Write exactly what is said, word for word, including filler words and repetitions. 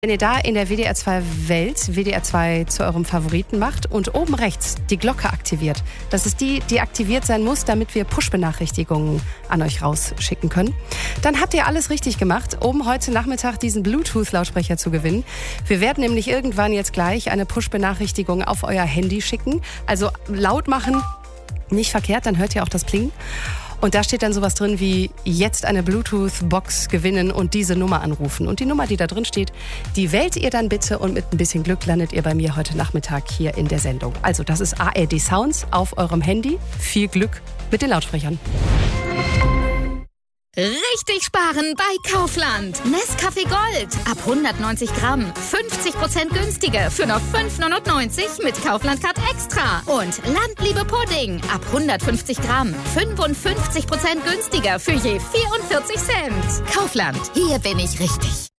Wenn ihr da in der W D R zwei Welt W D R zwei zu eurem Favoriten macht und oben rechts die Glocke aktiviert, das ist die, die aktiviert sein muss, damit wir Push-Benachrichtigungen an euch rausschicken können, dann habt ihr alles richtig gemacht, um heute Nachmittag diesen Bluetooth-Lautsprecher zu gewinnen. Wir werden nämlich irgendwann jetzt gleich eine Push-Benachrichtigung auf euer Handy schicken. Also laut machen, nicht verkehrt, dann hört ihr auch das Pling. Und da steht dann sowas drin wie, jetzt eine Bluetooth-Box gewinnen und diese Nummer anrufen. Und die Nummer, die da drin steht, die wählt ihr dann bitte und mit ein bisschen Glück landet ihr bei mir heute Nachmittag hier in der Sendung. Also das ist A R D Sounds auf eurem Handy. Viel Glück mit den Lautsprechern. Richtig sparen bei Kaufland. Nescafé Gold ab hundertneunzig Gramm. fünfzig Prozent günstiger für nur fünf neunundneunzig mit Kaufland Card Extra. Und Landliebe Pudding ab hundertfünfzig Gramm. fünfundfünfzig Prozent günstiger für je vierundvierzig Cent. Kaufland, hier bin ich richtig.